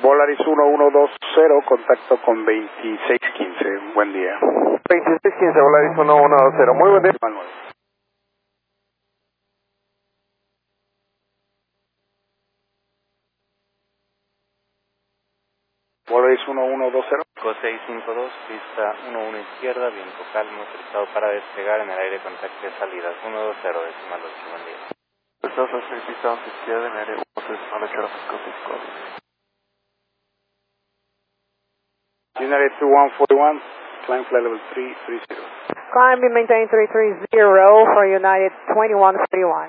Volaris 1120, contacto con 2615. Buen día. 2615, Volaris 1120. Muy buen día. Manuel. Volaris 1120. 5652, pista 11 izquierda, viento calmo, autorizado para despegar en el aire con taxi de salidas 120, decimal 8, buen día. Estás a pista 11 izquierda en área 130, United 2141, climb flight level 330. Climb and maintain 330 for United 2141.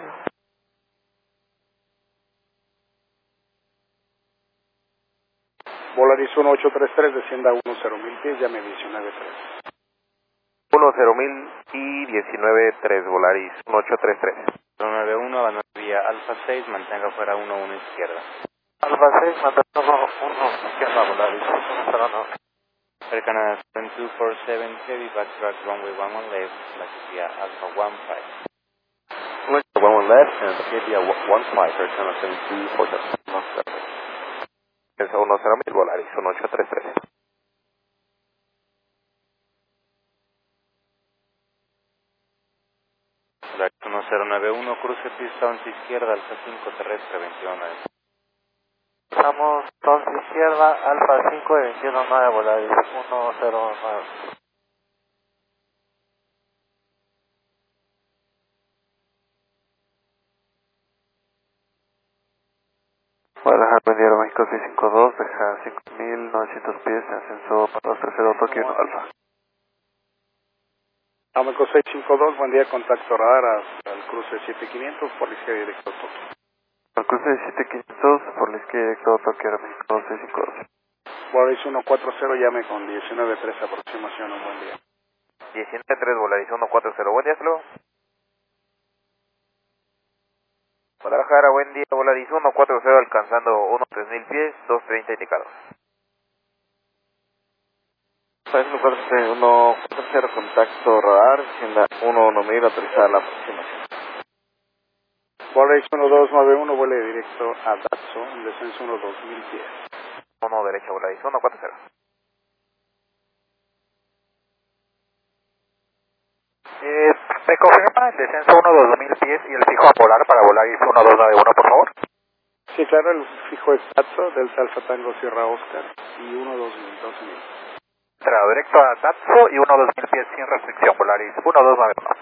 Volaris 1833, descienda a 10.000 pies, llame 193. 10.000 y 19.3, Volaris 1833. 091, abandona vía Alfa 6, mantenga fuera 11 izquierda. Alfa 6, mantenga 1 izquierda, Volaris 109. Air Canada 7247, heavy backtrack runway 11 left, select via Alpha 15. Select 11 left and via 15, Air Canada 7247. Es 10.000, Volaris 1833. Volaris 1091, cruce pista 11 izquierda, Alfa 5 terrestre 219. Estamos 11 izquierda, Alfa 5 y 219, Volaris 109. Guadalajara, Bendiero, México 652, deja 5.900 pies en ascenso para 230 Tokio 1 Alfa. Ameco 652, buen día, contacto radar hasta el cruce 7500 por la izquierda directo a Tokio. Al cruce de 7500 por la izquierda directo a Tokio, México 652. Volaris 140, llame con 19.3 aproximación, un buen día. 19.3, Volaris 140, buen día, hello. Guadalajara, buen día, Volaris 140, alcanzando 13000 pies, 230 indicados. País 140, contacto radar, agenda 11000, autorizada la aproximación. Volaris 1291, vuele directo a Datso, en descenso 2000 pies. 1 derecha, Volaris 140. ¿Me confirma el descenso 1-2000 pies y el fijo a volar para Volaris 1291, por favor? Sí, claro, el fijo es Datso, Delta Alfa Tango Sierra Oscar y 12000, 12.000. Entrada directo a Datso y 1-2000 pies sin restricción, Volaris 1291.